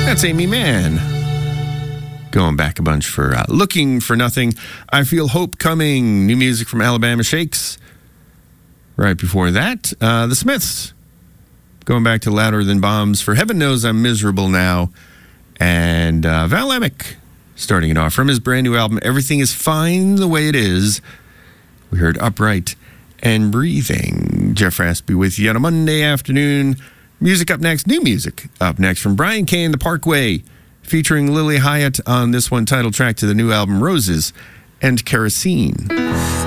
That's Amy Mann. Going back a bunch for Looking for Nothing. I Feel Hope Coming. New music from Alabama Shakes. Right before that, The Smiths. Going back to Louder Than Bombs for Heaven Knows I'm Miserable Now. And Val Emick starting it off from his brand new album, Everything Is Fine the Way It Is. We heard Upright and Breathing. Jeff Raspy with you on a Monday afternoon. Music up next, new music up next from Brian Kay and the Parkway, featuring Lily Hyatt on this one, title track to the new album Roses and Kerosene.